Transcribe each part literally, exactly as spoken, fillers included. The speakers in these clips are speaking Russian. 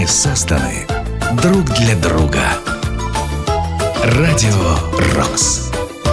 созданы друг для друга. Радио Рокс.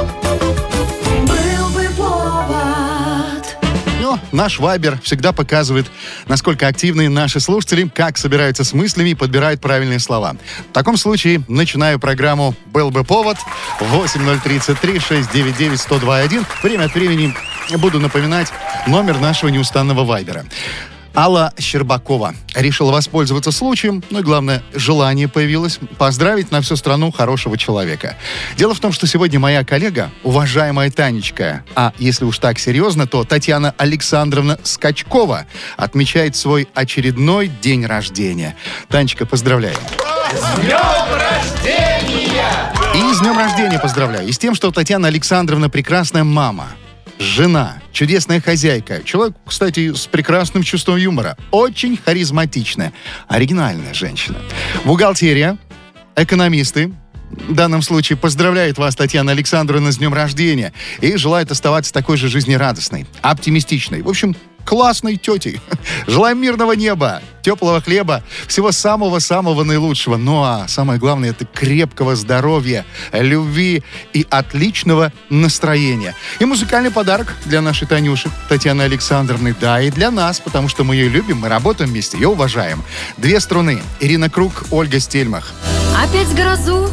Но наш Вайбер всегда показывает, насколько активны наши слушатели, как собираются с мыслями и подбирают правильные слова. В таком случае начинаю программу «Был бы повод» восемь ноль тридцать три шестьсот девяносто девять сто два один. Время от времени буду напоминать номер нашего неустанного Вайбера. Алла Щербакова решила воспользоваться случаем, ну и главное, желание появилось поздравить на всю страну хорошего человека. Дело в том, что сегодня моя коллега, уважаемая Танечка, а если уж так серьезно, то Татьяна Александровна Скачкова отмечает свой очередной день рождения. Танечка, поздравляем. С днем рождения! И с днем рождения поздравляю. И с тем, что Татьяна Александровна прекрасная мама, жена, чудесная хозяйка. Человек, кстати, с прекрасным чувством юмора. Очень харизматичная, оригинальная женщина. Бухгалтерия, экономисты. В данном случае поздравляет вас Татьяна Александровна с днем рождения и желает оставаться такой же жизнерадостной, оптимистичной. В общем, классной тетей. Желаем мирного неба, теплого хлеба, всего самого-самого наилучшего. Ну а самое главное, это крепкого здоровья, любви и отличного настроения. И музыкальный подарок для нашей Танюши, Татьяны Александровны. Да, и для нас, потому что мы ее любим, мы работаем вместе, ее уважаем. Две струны. Ирина Круг, Ольга Стельмах. Опять грозу